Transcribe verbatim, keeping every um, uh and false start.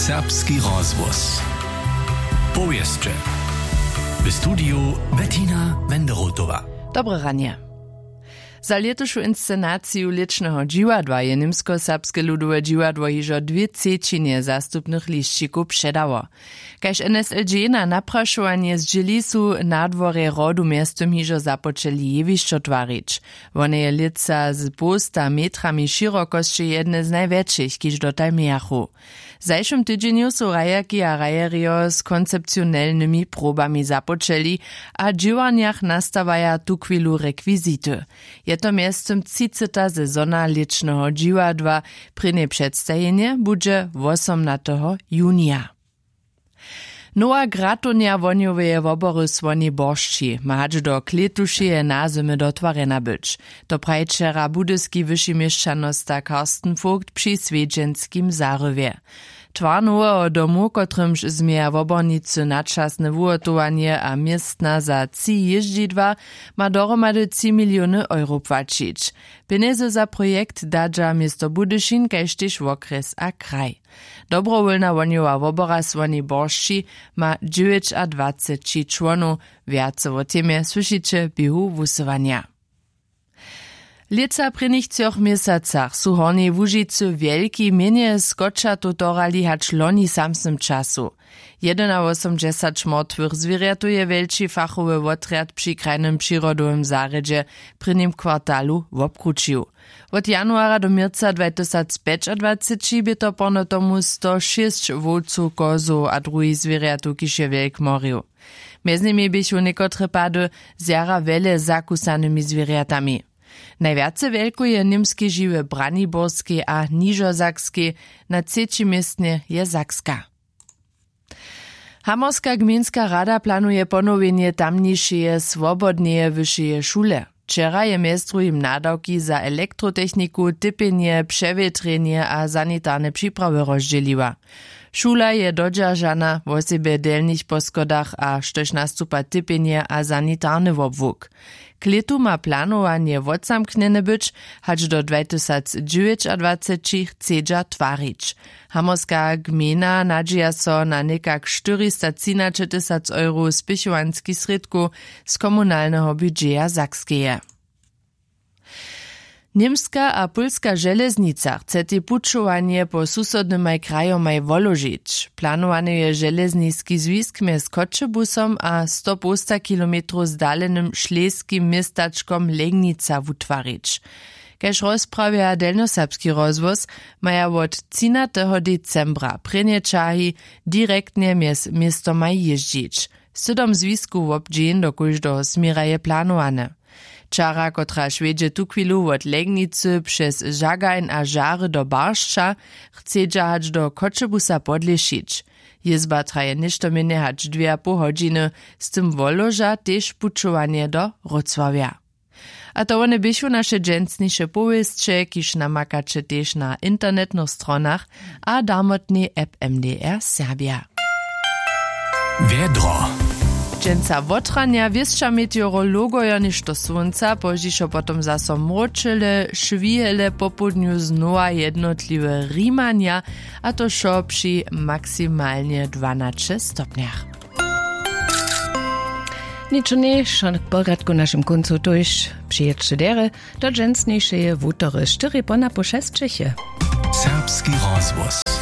Serbski rozhłos. Powieszcze. W studiu Bettina Wenderotowa. Dobre ranie. Za letušu inscenaciju ličného džiwadła je Nimsko-Serbske ludowe džiwadło hižo dwie třetiny zastupnych liščików předało. Kaž N S L J na naprašovanie z džilisu na dworje rodu miestom hižo započeli jevišćo tvarić. One je lica z posta metrami širokosće jedne z najväčších, kiž dotaj miachu. Zajšom tydzieniu su rajaki a rajerio s koncepcionelnymi probami započeli a džiwarniach nastawaja tu chwilu rekwizity. Je to miestom třiceta sezona ličného džiwadła, prynie przedstawienie bude osiemnastego junia. Nowa gratonia wonioweje wobory swoni boršči ma hač do kletušeje nazymy dotwarena być. To prajčera budyski wyższy mieszczanosta Karsten Vogt przy swiedźenskim zarywie. Twar nowego domu, kotrymž zmieja wobornicy nadčasne wuhotowanie a miestna za trzy jeździdła, ma dohromady trzy miliony euro płacić. Pieniądze za projekt dadża miasto Budyšin, kaž tež okres a kraj. Dobrowolna woniowa wobora swoni boršči ma dwadzieścia dziewięć członów. Wiace o temie słyszycie bihu wusywania. Lica prynych třoch miesacach su Hornej Łužicy wielki mienie skocza tutorali hač loni samsnym czasu. osiemdziesiąt mrtwych zwierjatuje wielki fachowy wotrjad przy krajnym przyrodowym zaredzie prynym kwartalu w obkručiu. Od januara do mirca dwa tysiące dwudziestego by to porno tomu sto šest wolców, kozu a drugi zwierjatu kiše wielk moriu. Mez nimi bychu niekotre pady zjara wele zakusanymi zwierjatami. Najwiace wielkuje nimskie žiwe Braniborskie a Nižosakskie, na trzecim miestnie je Sakska. Hamorska gminska rada planuje ponowienie tamnišeje swobodneje wyšeje šule. Wczera je miestrujim nadawki za elektrotechniku, typienie, przewietrenie a sanitarne przyprawy rozdzieliła. Šula je dodržana w osebe delnych poskodach a štož nastupa typienie a sanitarny wobwuk. K letu ma planowanie wodzamknjene być, hač do dwa tysiące dziewiętnaście chcedža tvarić. Hamorska gmina nadzieja so na nekak czterysta trzynaście tysięcy euro spichowanski sredku z komunalnego budżetu Sakskeje. Niemska a polska železnica chce te pučovanie po susodnymaj krajomaj woložić. Planowany je železnický zwisk mjez Kočebusom a sto kilometrów zdalenym šleskim miestačkom Legnica wutvarić. Kaž rozprawia delnoserbski rozvoz, maja od třicátého decembra prenie čahy direktnie mjez miestomaj jeździć. Sydom zwisku wobdźeń do kóždoho smira je planowane. Čara, kotra švedže tu chwilu od Legnicy przez Žagajn a Žary do Baršča, chcedža hač do Kočebusa podlešić. Jezba traje ništo minie hač dwie a pół godziny, z tym woloža tež pučovanie do Wrocławia. A to one byšu naše dženstniše powiestče, kiž namakače tež na internetnych stronach a damotnej app M D R Serbia. Vedro. Dženca wotranja wieszcza meteorologoja niż do słońca, požišo potom zaso mročele, švihele popodniu znowa jednotliwe rimania, a to šo przy maksymalnie dwanaście stopniach. Niczo nie, szan poradku naszym końcu to już przyjedźcie dere, do dżęsniejsze wutory, cztery pona po šest Čechy. Serbski rozhłos.